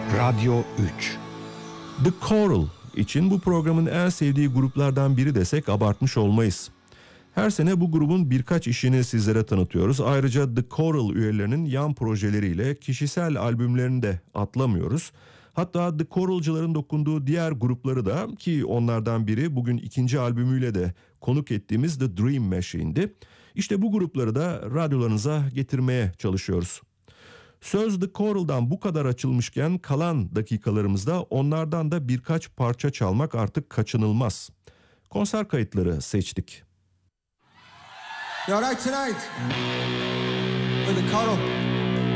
Radyo 3. The Coral için bu programın en sevdiği gruplardan biri desek abartmış olmayız. Her sene bu grubun birkaç işini sizlere tanıtıyoruz. Ayrıca The Coral üyelerinin yan projeleriyle kişisel albümlerini de atlamıyoruz. Hatta The Coral'cıların dokunduğu diğer grupları da, ki onlardan biri bugün ikinci albümüyle de konuk ettiğimiz The Dream Machine'di. İşte bu grupları da radyolarınıza getirmeye çalışıyoruz. Söz The Coral'dan bu kadar açılmışken kalan dakikalarımızda onlardan da birkaç parça çalmak artık kaçınılmaz. Konser kayıtları seçtik. You all right tonight? With The Coral.